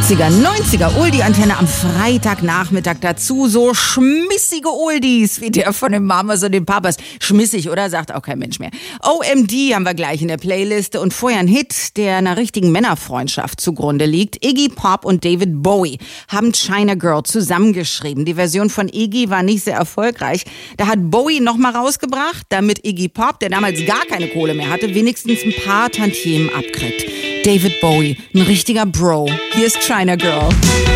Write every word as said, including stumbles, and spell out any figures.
achtziger, neunziger Oldie-Antenne am Freitagnachmittag dazu. So schmissige Oldies wie der von den Mamas und den Papas. Schmissig, oder? Sagt auch kein Mensch mehr. O M D haben wir gleich in der Playliste und vorher ein Hit, der einer richtigen Männerfreundschaft zugrunde liegt. Iggy Pop und David Bowie haben China Girl zusammengeschrieben. Die Version von Iggy war nicht sehr erfolgreich. Da hat Bowie nochmal rausgebracht, damit Iggy Pop, der damals gar keine Kohle mehr hatte, wenigstens ein paar Tantiemen abkriegt. David Bowie, ein richtiger Bro. Hier ist China Girl.